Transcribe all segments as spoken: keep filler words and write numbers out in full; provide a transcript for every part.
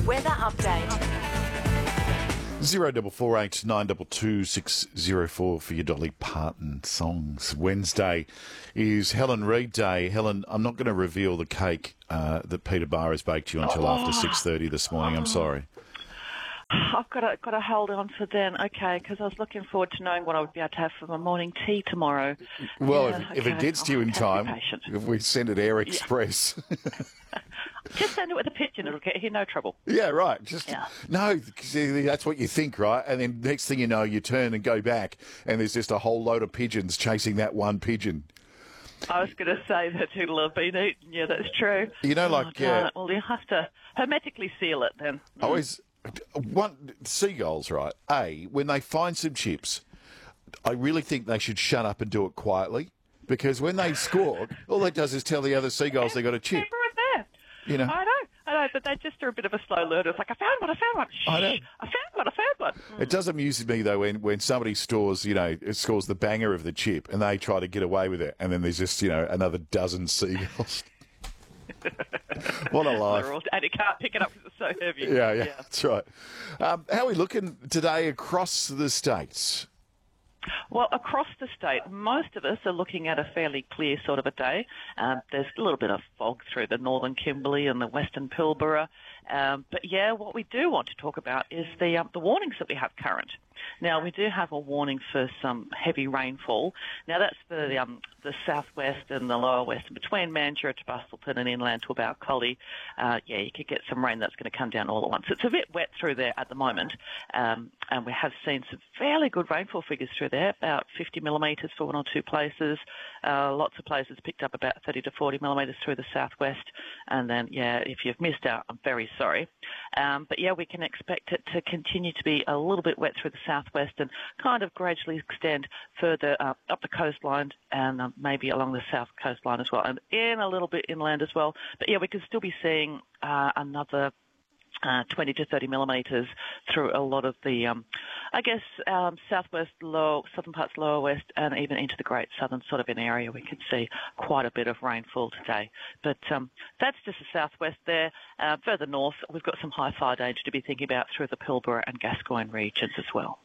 Weather update. Zero double four eight nine double two six zero four for your Dolly Parton songs. Wednesday is Helen Reid Day. Helen, I'm not going to reveal the cake uh, that Peter Barr has baked you until Oh. after six thirty this morning. I'm sorry. I've got to, got to hold on for then, okay, because I was looking forward to knowing what I would be able to have for my morning tea tomorrow. Well, Yeah, if, if it okay. gets to you I'll in have to be time, patient. if we send it Air Express. Just send it with a pigeon, it'll get you no trouble. Yeah, right. Just Yeah. no, 'cause that's what you think, right? And then next thing you know, you turn and go back, and there's just a whole load of pigeons chasing that one pigeon. I was going to say that it'll have been eaten, yeah, that's true. You know, Oh, like, darn uh, it. Well, you have to hermetically seal it then. I always one seagulls, right? A, when they find some chips, I really think they should shut up and do it quietly, because when they squawk, all that does is tell the other seagulls they got a chip. Everyone's there. You know. I know, I know, but they just are a bit of a slow learner. It's like, I found one, I found one. Shh, I know. I found one, I found one. It does amuse me though when, when somebody stores, you know, it scores the banger of the chip and they try to get away with it, and then there's just, you know, another dozen seagulls. What a life. They're all- And you can't pick it up because it's so heavy. Yeah, yeah, that's right. Um, how are we looking today across the states? Well, across the state, most of us are looking at a fairly clear sort of a day. Um, there's a little bit of fog through the northern Kimberley and the western Pilbara. Um, but yeah, what we do want to talk about is the um, the warnings that we have current. Now, we do have a warning for some heavy rainfall. Now, that's for the, um, the southwest and the lower west, between Mandurah to Bustleton and inland to about Collie. Uh, yeah, you could get some rain that's going to come down all at once. It's a bit wet through there at the moment, um, and we have seen some fairly good rainfall figures through there, about fifty millimetres for one or two places. Uh, lots of places picked up about thirty to forty millimetres through the southwest. And then, yeah, if you've missed out, I'm very sorry. Um, but, yeah, we can expect it to continue to be a little bit wet through the southwest and kind of gradually extend further uh, up the coastline and um, maybe along the south coastline as well, and in a little bit inland as well. But, yeah, we could still be seeing uh, another Uh, twenty to thirty millimetres through a lot of the, um, I guess, um, southwest, low, southern parts, lower west, and even into the Great Southern sort of an area. We could see quite a bit of rainfall today. But um, that's just the southwest there. Uh, further north, we've got some high fire danger to be thinking about through the Pilbara and Gascoyne regions as well.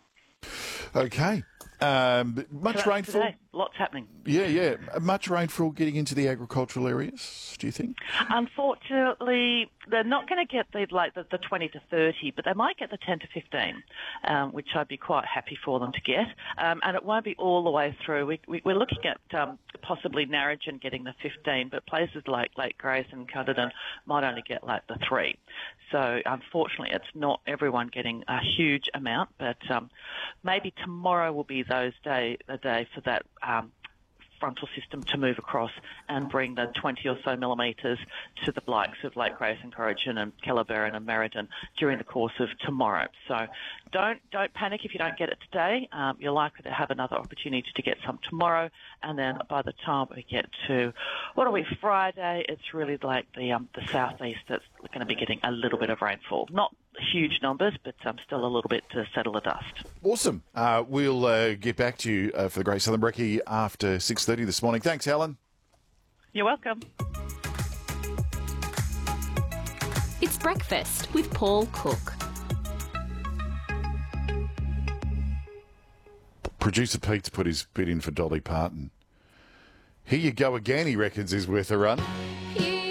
Okay. Um, much So that's rainfall? today. Lots happening. Yeah, yeah. Much rainfall getting into the agricultural areas, do you think? Unfortunately, they're not going to get the like the, the twenty to thirty, but they might get the ten to fifteen, um, which I'd be quite happy for them to get. Um, and it won't be all the way through. We, we, we're looking at um, possibly Narrogin getting the fifteen, but places like Lake Grace and Cunderdin might only get like the three. So unfortunately, it's not everyone getting a huge amount, but um, maybe tomorrow will be those day a day for that um, frontal system to move across and bring the twenty or so millimetres to the likes of Lake Grace and Corrigin and Kellerberrin and Merredin during the course of tomorrow. So don't don't panic if you don't get it today. Um, you're likely to have another opportunity to get some tomorrow, and then by the time we get to, what are we, Friday, it's really like the um, the southeast that's going to be getting a little bit of rainfall. Not huge numbers, but um, still a little bit to settle the dust. Awesome. Uh, we'll uh, get back to you uh, for the Great Southern Brekkie after six thirty this morning. Thanks, Helen. You're welcome. It's Breakfast with Paul Cook. Producer Pete's put his bid in for Dolly Parton. Here you go again, he reckons is worth a run.